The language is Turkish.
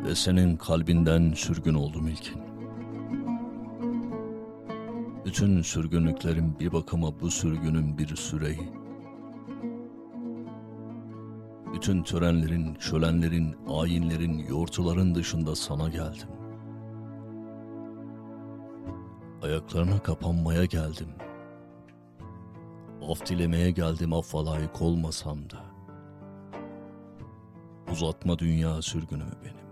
ve senin kalbinden sürgün oldum ilkin. Bütün sürgünlüklerim bir bakıma bu sürgünün bir süreyi. Bütün törenlerin, şölenlerin, ayinlerin, yortuların dışında sana geldim. Ayaklarına kapanmaya geldim. Af dilemeye geldim, affa layık olmasam da. Uzatma dünya sürgünümü benim.